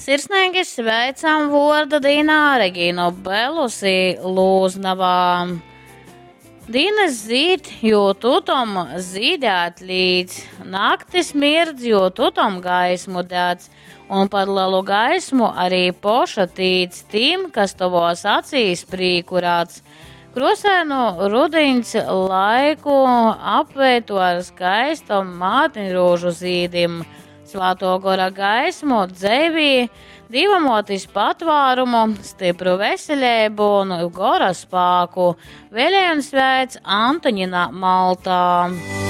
Sirsnīgi sveicam Vorda Dīnā Regīnu Belusi Lūznavā. Dīnes zīd, jo tutom zīdēt līdz, naktis mirdz, jo tutom gaismu dēts, un par lielu gaismu arī poša tīc tim, kas tavos acīs prīkurāts. Krusēnu rudiņš laiku apveitu ar skaistam mātiņrūžu zīdim, Svāto gora gaismu, dzēvī, divamotis patvērumu, stipru veselību un gora spāku. Vēlējums veids Antoņina Maltā.